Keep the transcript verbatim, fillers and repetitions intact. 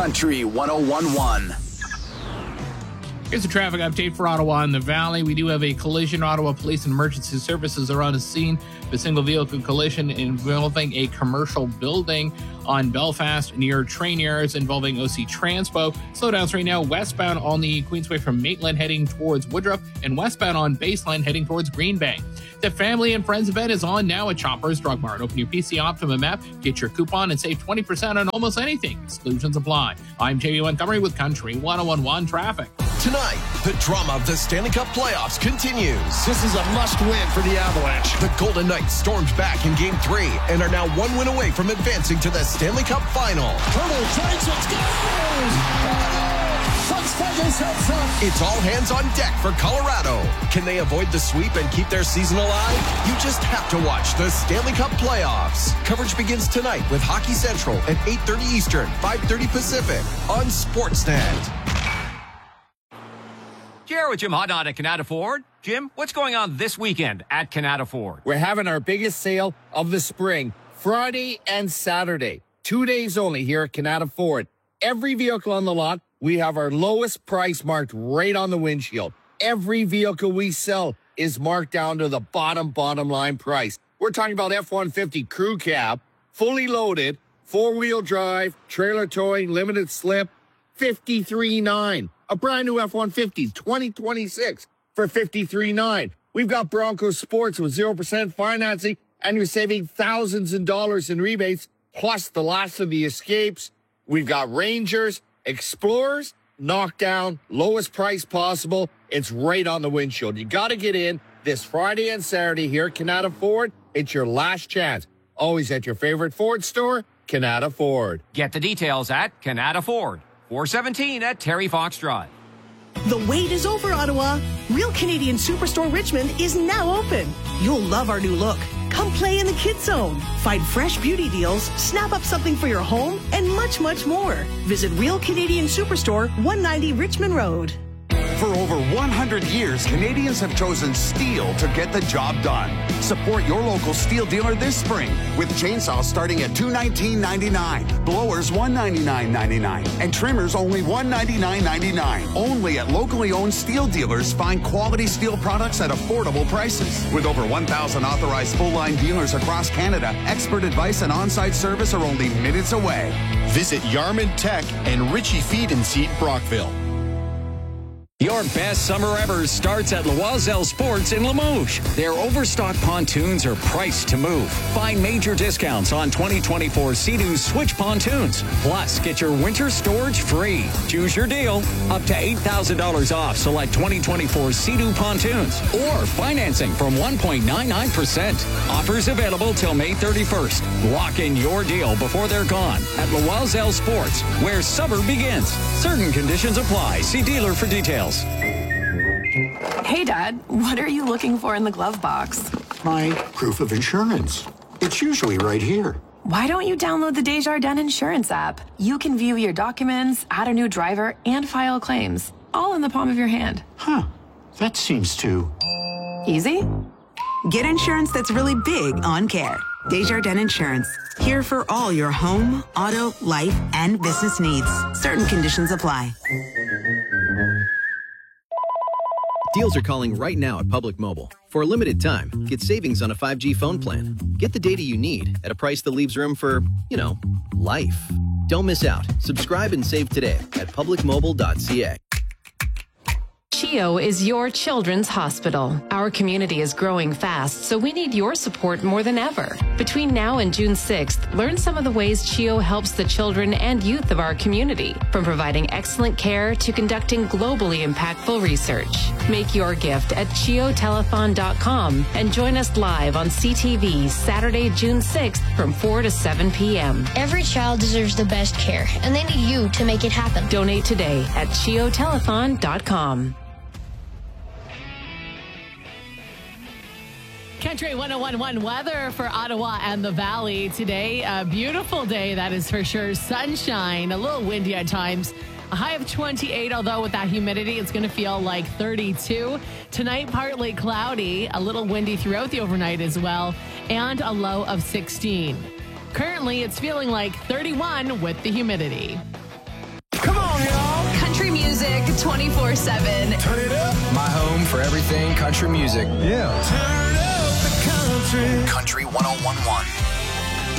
Country one oh one point one. Here's a traffic update for Ottawa and the Valley. We do have a collision. Ottawa Police and Emergency Services are on the scene of a single vehicle collision involving a commercial building on Belfast near train yards involving O C Transpo. Slowdowns right now westbound on the Queensway from Maitland heading towards Woodruff and westbound on Baseline heading towards Green Bay. The Family and Friends event is on now at Choppers Drug Mart. Open your P C Optimum app, get your coupon, and save twenty percent on almost anything. Exclusions apply. I'm Jamie Montgomery with Country one oh one point one Traffic. Tonight, the drama of the Stanley Cup playoffs continues. This is a must-win for the Avalanche. The Golden Knights stormed back in Game three and are now one win away from advancing to the Stanley Cup Final. Turtle tries it, scores! It's all hands on deck for Colorado. Can they avoid the sweep and keep their season alive? You just have to watch the Stanley Cup playoffs. Coverage begins tonight with Hockey Central at eight thirty Eastern, five thirty Pacific on Sportsnet. Jared with Jim Hodnott at Canada Ford. Jim, what's going on this weekend at Canada Ford? We're having our biggest sale of the spring, Friday and Saturday. Two days only here at Canada Ford. Every vehicle on the lot, we have our lowest price marked right on the windshield. Every vehicle we sell is marked down to the bottom, bottom line price. We're talking about F one fifty crew cab, fully loaded, four-wheel drive, trailer towing, limited slip, fifty-three nine. A brand new F one fifty twenty twenty-six for fifty-three nine. We've got Bronco Sports with zero percent financing, and you're saving thousands of dollars in rebates, plus the last of the Escapes. We've got Rangers, Explorers, knockdown, lowest price possible. It's right on the windshield. You got to get in this Friday and Saturday here at Canada Ford. It's your last chance. Always at your favorite Ford store, Canada Ford. Get the details at Canada Ford. four seventeen at Terry Fox Drive. The wait is over, Ottawa. Real Canadian Superstore Richmond is now open. You'll love our new look. Come play in the Kids Zone. Find fresh beauty deals, snap up something for your home, and much, much more. Visit Real Canadian Superstore, one ninety Richmond Road. For over one hundred years, Canadians have chosen steel to get the job done. Support your local steel dealer this spring with chainsaws starting at two hundred nineteen dollars and ninety-nine cents, blowers one hundred ninety-nine dollars and ninety-nine cents, and trimmers only one hundred ninety-nine dollars and ninety-nine cents. Only at locally owned steel dealers. Find quality steel products at affordable prices. With over one thousand authorized full-line dealers across Canada, expert advice and on-site service are only minutes away. Visit Yarman Tech and Ritchie Feed and Seed Brockville. Your best summer ever starts at Loisel Sports in Limoges. Their overstock pontoons are priced to move. Find major discounts on twenty twenty-four Sea-Doo Switch pontoons. Plus, get your winter storage free. Choose your deal. Up to eight thousand dollars off select twenty twenty-four Sea-Doo pontoons. Or financing from one point nine nine percent. Offers available till May thirty-first. Lock in your deal before they're gone at Loisel Sports, where summer begins. Certain conditions apply. See dealer for details. Hey, Dad, what are you looking for in the glove box? My proof of insurance. It's usually right here. Why don't you download the Desjardins Insurance app? You can view your documents, add a new driver, and file claims, all in the palm of your hand. Huh. That seems too... easy? Get insurance that's really big on care. Desjardins Insurance. Here for all your home, auto, life, and business needs. Certain conditions apply. Deals are calling right now at Public Mobile. For a limited time, get savings on a five G phone plan. Get the data you need at a price that leaves room for, you know, life. Don't miss out. Subscribe and save today at public mobile dot c a. CHEO is your children's hospital. Our community is growing fast, so we need your support more than ever. Between now and June sixth, learn some of the ways CHEO helps the children and youth of our community, from providing excellent care to conducting globally impactful research. Make your gift at cheo telethon dot com and join us live on C T V Saturday, June sixth from four to seven p.m. Every child deserves the best care, and they need you to make it happen. Donate today at cheo telethon dot com. Country one oh one point one weather for Ottawa and the Valley today. A beautiful day, that is for sure. Sunshine, a little windy at times. A high of twenty-eight, although with that humidity, it's going to feel like thirty-two. Tonight, partly cloudy, a little windy throughout the overnight as well, and a low of sixteen. Currently, it's feeling like thirty-one with the humidity. twenty-four seven. Turn it up. My home for everything country music. Yeah. Turn up the country. Country one oh one one.